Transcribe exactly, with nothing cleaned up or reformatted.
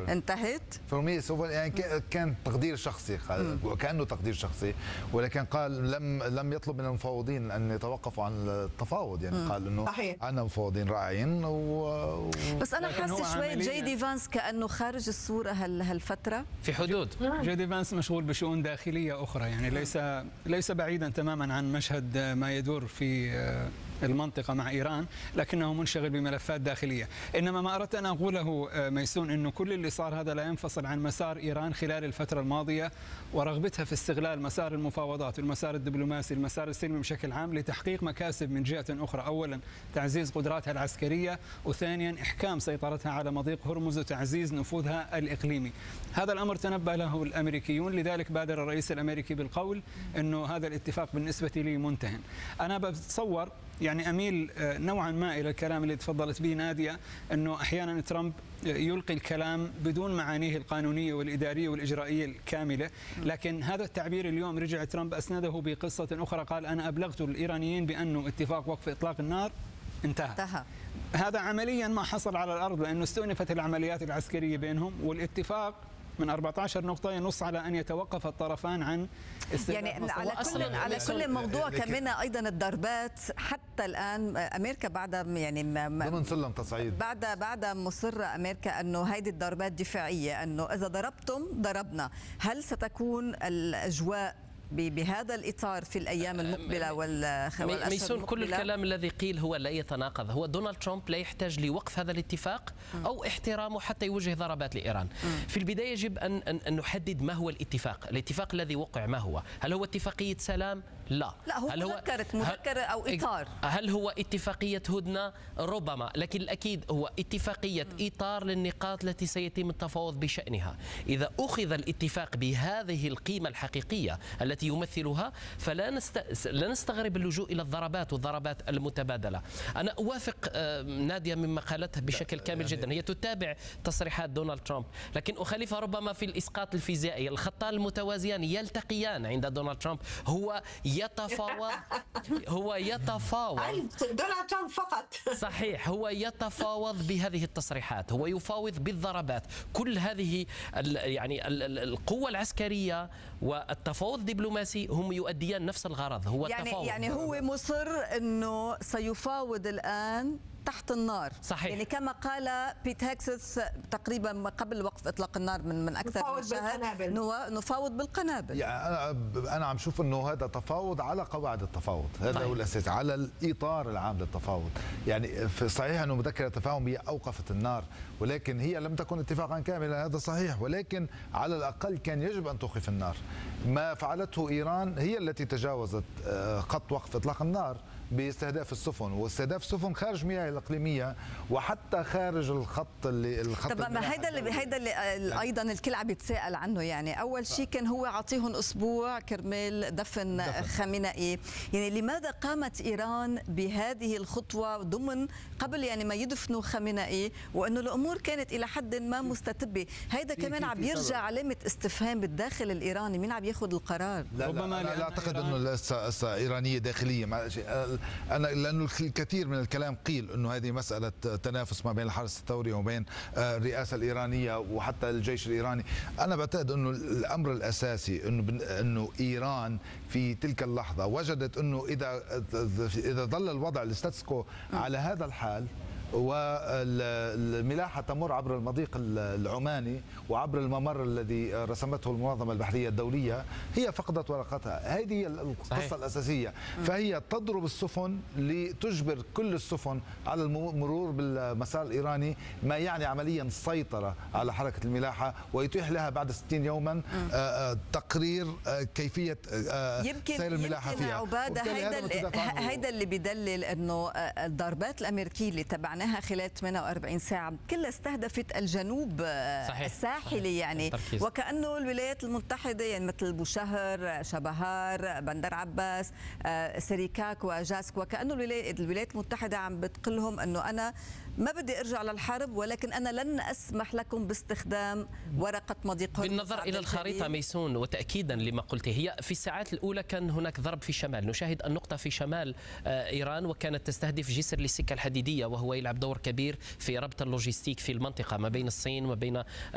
انتهت فورمية سوف يعني كان تقدير شخصي، وكأنه تقدير شخصي، ولكن قال لم لم يطلب من المفاوضين أن يتوقفوا عن التفاوض. يعني مم. قال إنه عندنا مفاوضين رائعين و... بس أنا حاسة شوي جي دي فانس كأنه خارج الصورة هال هالفترة في حدود. جي دي فانس مشغول بشؤون داخلية أخرى، يعني ليس ليس بعيدا تماما عن مشهد ما يدور في المنطقة مع إيران، لكنه منشغل بملفات داخلية. إنما ما أردت أن أقوله ميسون أنه كل اللي صار هذا لا ينفصل عن مسار إيران خلال الفترة الماضية ورغبتها في استغلال مسار المفاوضات والمسار الدبلوماسي المسار السلمي بشكل عام لتحقيق مكاسب من جهة أخرى. أولا تعزيز قدراتها العسكرية، وثانيا إحكام سيطرتها على مضيق هرمز وتعزيز نفوذها الإقليمي. هذا الأمر تنبأ له الأمريكيون، لذلك بادر الرئيس الأمريكي بالقول أنه هذا الاتفاق بالنسبة لي منتهٍ. أنا بتصور يعني أميل نوعا ما إلى الكلام اللي تفضلت به نادية، أنه أحيانا ترامب يلقي الكلام بدون معانيه القانونية والإدارية والإجرائية الكاملة، لكن هذا التعبير اليوم رجع ترامب أسنده بقصة أخرى، قال أنا أبلغت الإيرانيين بأنه اتفاق وقف إطلاق النار انتهى. انتهى. هذا عمليا ما حصل على الأرض، لأنه استؤنفت العمليات العسكرية بينهم، والاتفاق من أربعة عشر نقطة ينص على أن يتوقف الطرفان عن يعني على كل على كل موضوع كمان أيضا الضربات حتى الآن أمريكا بعد يعني ضمن سلم تصعيد بعد بعد مصرة أمريكا أنه هذه الضربات دفاعية، أنه إذا ضربتم ضربنا. هل ستكون الأجواء بهذا الإطار في الأيام المقبلة والأشهر ميسون؟ كل الكلام الذي قيل هو لا يتناقض. هو دونالد ترامب لا يحتاج لوقف هذا الاتفاق أو احترامه حتى يوجه ضربات لإيران. في البداية يجب أن, أن نحدد ما هو الاتفاق. الاتفاق الذي وقع ما هو؟ هل هو اتفاقية سلام؟ لا. لا، هو مذكرة مذكرة أو إطار. هل هو اتفاقية هدنة؟ ربما، لكن الأكيد هو اتفاقية إطار للنقاط التي سيتم التفاوض بشأنها. إذا أخذ الاتفاق بهذه القيمة الحقيقية التي يمثلها فلا نست... لا نستغرب اللجوء إلى الضربات والضربات المتبادلة. أنا أوافق نادية مما قالتها بشكل كامل جدا، هي تتابع تصريحات دونالد ترامب، لكن أخالفها ربما في الإسقاط الفيزيائي. الخطان المتوازيان يلتقيان عند دونالد ترامب. هو يتفاوض هو يتفاوض دونالد ترامب فقط. صحيح، هو يتفاوض بهذه التصريحات، هو يفاوض بالضربات. كل هذه يعني القوة العسكرية والتفاوض الدبلوماسي هم يؤديان نفس الغرض، هو يعني التفاوض. يعني هو مصر انه سيفاوض الان تحت النار. صحيح. يعني كما قال بيت هيكسس تقريبا قبل وقف اطلاق النار من من اكثر من شهر، نفاوض بالقنابل. يعني انا انا عم شوف انه هذا تفاوض على قواعد التفاوض، هذا هو الاساس، على الاطار العام للتفاوض. يعني صحيح انه مذكره تفاهم هي اوقفت النار، ولكن هي لم تكن اتفاقا كاملا، هذا صحيح، ولكن على الاقل كان يجب ان توقف النار. ما فعلته ايران هي التي تجاوزت خط وقف اطلاق النار باستهداف السفن، واستهداف السفن خارج مياه الاقليميه وحتى خارج الخط اللي الخط. طب ما هيدا اللي هيدا اللي ايضا الكل عم يتساءل عنه. يعني اول شيء كان هو عطيهم اسبوع كرمال دفن, دفن. خامنئي. يعني لماذا قامت ايران بهذه الخطوه ضمن قبل يعني ما يدفنوا خامنئي، وانه الامور كانت الى حد ما مستتبه؟ هيدا كمان عم يرجع علامه استفهام بالداخل الايراني، مين عم ياخذ القرار؟ لا لا, لا, لا اعتقد انه القصه ايرانيه داخليه. أنا لأنه الكثير من الكلام قيل أنه هذه مسألة تنافس ما بين الحرس الثوري وبين الرئاسة الإيرانية وحتى الجيش الإيراني. أنا بعتقد أنه الأمر الأساسي أنه أنه إيران في تلك اللحظة وجدت أنه إذا إذا ظل الوضع الستاتسكو على هذا الحال والملاحة تمر عبر المضيق العماني وعبر الممر الذي رسمته المنظمة البحرية الدولية، هي فقدت ورقتها. هذه القصة صحيح. الأساسية. فهي تضرب السفن لتجبر كل السفن على المرور بالمسار الإيراني، ما يعني عمليا السيطرة على حركة الملاحة، ويتيح لها بعد ستين يوما تقرير كيفية سير الملاحة يمكن فيها. عبادة هيدا هيدا اللي بدلل أنه الضربات الأمريكية اللي تبعناها خلال ثمانية وأربعين ساعة كلها استهدفت الجنوب صحيح. الساحلي صحيح. يعني التركيز. وكأنه الولايات المتحدة يعني مثل بوشهر، شبهار، بندر عباس، سريكاك وجاسك، وكأنه الولايات المتحدة عم بتقلهم أنه أنا ما بدي أرجع للحرب، ولكن أنا لن أسمح لكم باستخدام ورقة مضيق هرمز. بالنظر إلى الخريطة ميسون، وتأكيدا لما قلته، هي في الساعات الأولى كان هناك ضرب في الشمال، نشاهد النقطة في شمال إيران، وكانت تستهدف جسر للسكة الحديدية، وهو يلعب دور كبير في ربط اللوجستيك في المنطقة ما بين الصين وما بين